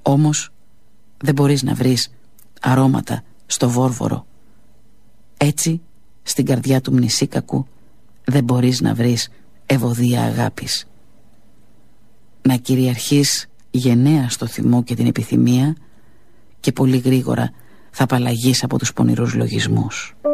Όμως δεν μπορείς να βρεις αρώματα στο βόρβορο. Έτσι στην καρδιά του μνησίκακου δεν μπορείς να βρεις ευωδία αγάπης. Να κυριαρχείς γενναία στο θυμό και την επιθυμία και πολύ γρήγορα θα απαλλαγείς από τους πονηρούς λογισμούς.